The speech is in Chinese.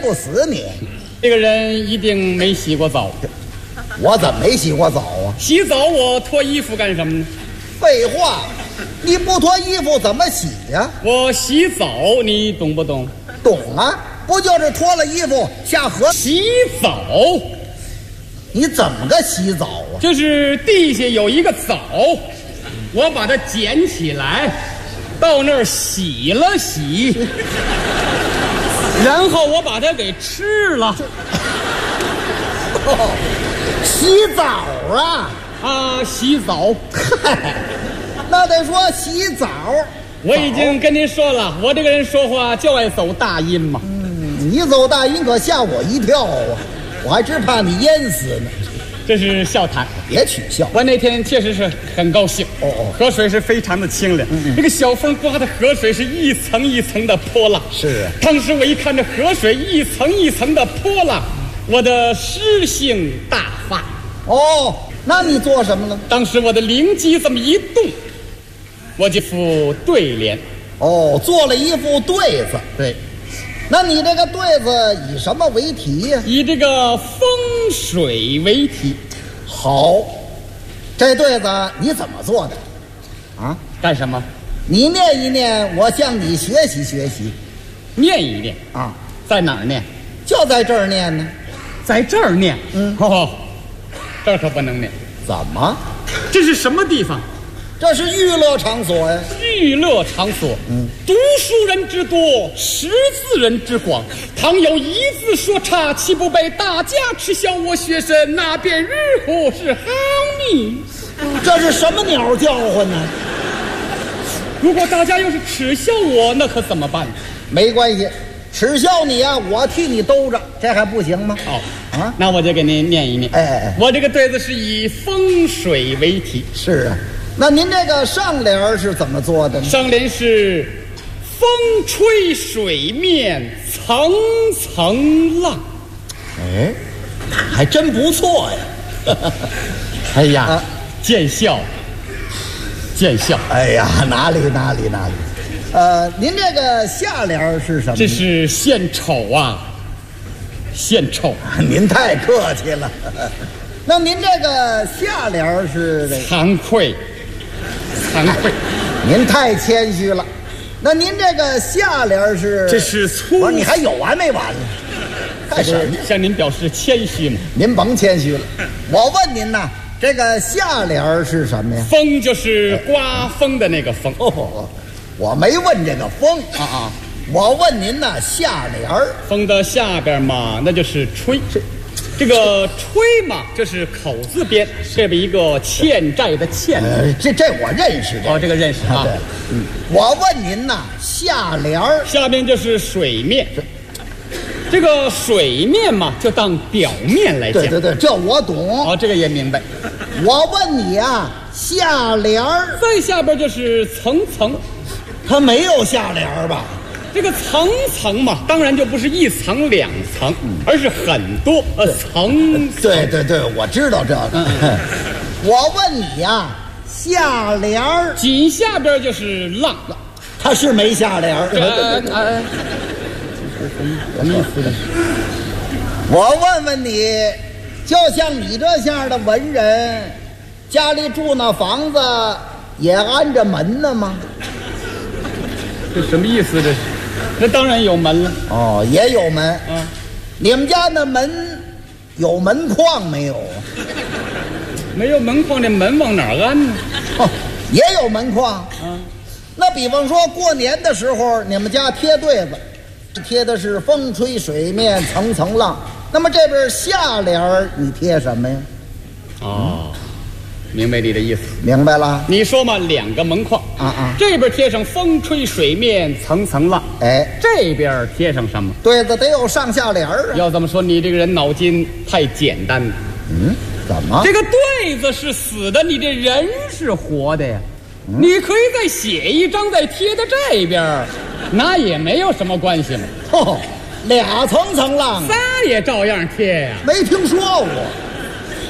不死你。 这个人一定没洗过澡。 我怎么没洗过澡啊？ 洗澡我脱衣服干什么呢？ 废话，你不脱衣服怎么洗呀？ 我洗澡，你懂不懂？ 懂啊，不就是脱了衣服下河洗澡？ 你怎么个洗澡啊？ 就是地下有一个澡，我把它捡起来，到那儿洗了洗，然后我把它给吃了。 洗澡啊？ 啊，洗澡。 嗨，那得说洗澡。 我已经跟您说了，我这个人说话就爱走大音嘛。 你走大音可吓我一跳啊！我还真怕你淹死呢。 这是笑谈， 别取笑。 我那天确实是很高兴。河水是非常的清凉，这个小风刮的河水是一层一层的波浪。 是啊， 当时我一看这河水一层一层的波浪，我的诗性大发。 哦，那你做什么了？ 当时我的灵机这么一动，我就副对联。 哦，做了一副对子。 对， 那你这个对子以什么为题呀？ 以这个风水为题。 好，这对子你怎么做的？啊？ 干什么？ 你念一念，我向你学习学习。 念一念啊？ 在哪儿念？ 就在这儿念呢。 在这儿念。哦，这儿可不能念。 怎么？ 这是什么地方？ 这是娱乐场所呀。 娱乐场所。读书人之多，识字人之广。倘有一字说差，岂不被大家耻笑我学生？那便日后是好命。 这是什么鸟叫唤呢？ 如果大家要是耻笑我，那可怎么办？ 没关系，耻笑你啊，我替你兜着，这还不行吗？ 哦啊， 那我就给您念一念。 哎， 我这个对子是以风水为题。 是啊，那您这个上联是怎么做的呢？ 上联是风吹水面层层浪。 哎，还真不错呀。 哎呀，见笑，见笑。 哎呀，哪里。您这个下联是什么？ 这是献丑啊，献丑。 您太客气了。那您这个下联是这个？ 惭愧，惭愧。 您太谦虚了。那您这个下联是？ 这是粗。 不是，你还有完没完了？干什么？ 向您表示谦虚嘛。 您甭谦虚了。我问您呐，这个下联是什么呀？ 风就是刮风的那个风。 我没问这个风啊， 我问您呢下联儿。 风的下边嘛，那就是吹。这个吹嘛，就是口字边，这边一个欠债的欠。 这我认识。 这个认识啊。 我问您呐，下联儿下边就是水面。这个水面嘛，就当表面来讲。 对，这我懂。 这个也明白。 我问你啊，下联儿再下边就是层层。 它没有下联儿吧？ 这个层层嘛，当然就不是一层两层，而是很多层。 对，我知道这个。我问你呀，下联儿紧下边就是浪， 它是没下联儿。 什么意思呢？ 我问问你，就像你这样的文人，家里住那房子也安着门呢吗？ 这什么意思？这是？那当然有门了。 也有门。你们家那门有门框没有啊？ 没有门框，这门往哪儿安呢？ 也有门框。那比方说过年的时候，你们家贴对子，贴的是风吹水面层层浪。那么这边下联你贴什么呀？ 明白你的意思。 明白了。 你说嘛，两个门框这边贴上风吹水面层层浪，这边贴上什么？ 对子得有上下联啊。 要这么说，你这个人脑筋太简单了。 怎么？ 这个对子是死的，你这人是活的呀。你可以再写一张，再贴在这边，那也没有什么关系嘛。 俩层层浪， 仨也照样贴呀。 没听说过。